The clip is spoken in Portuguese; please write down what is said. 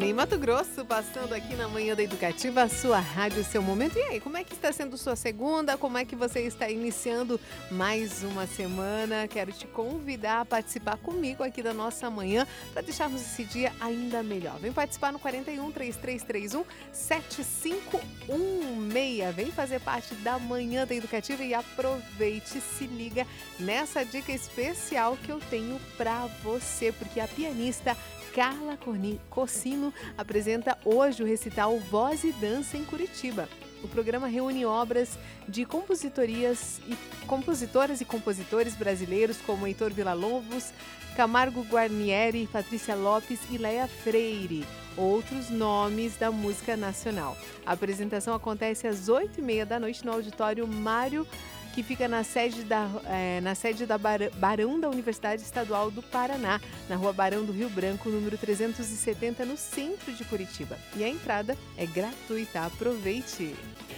Ney Matogrosso, passando aqui na Manhã da Educativa, a sua rádio, seu momento. E aí, como é que está sendo sua segunda? Como é que você está iniciando mais uma semana? Quero te convidar a participar comigo aqui da nossa manhã para deixarmos esse dia ainda melhor. Vem participar no 41 3331 7516. Vem fazer parte da Manhã da Educativa e aproveite, se liga nessa dica especial que eu tenho para você, porque a pianista Carla Cossino apresenta hoje o recital Voz e Dança em Curitiba. O programa reúne obras de compositoras e compositores brasileiros como Heitor Villa-Lobos, Camargo Guarnieri, Patrícia Lopes e Léa Freire, outros nomes da música nacional. A apresentação acontece às 8h30 da noite no auditório Mário, que fica na sede da Barão da Universidade Estadual do Paraná, na Rua Barão do Rio Branco, número 370, no centro de Curitiba. E a entrada é gratuita. Aproveite!